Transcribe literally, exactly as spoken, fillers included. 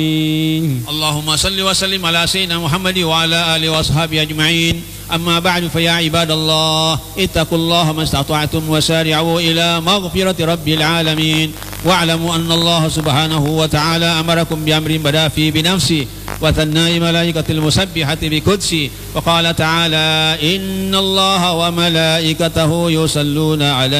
اللهم صل وسلم على سيدنا محمد وعلى آله وأصحابه أجمعين. أما بعد فيا عباد الله اتقوا الله ما استطعتم وسارعوا إلى مغفرة رب العالمين، واعلموا أن الله سبحانه وتعالى أمركم بأمر بدأ فيه بنفسه وثناء ملائكة المسبحة بقدسه، وقال تعالى إن الله وملائكته يصلون على